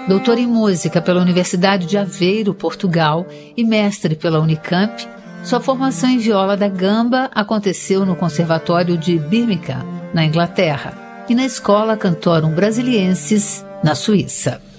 Doutor em música pela Universidade de Aveiro, Portugal, e mestre pela Unicamp, sua formação em viola da gamba aconteceu no Conservatório de Birmingham, na Inglaterra, e na Escola Cantorum Brasiliensis, na Suíça.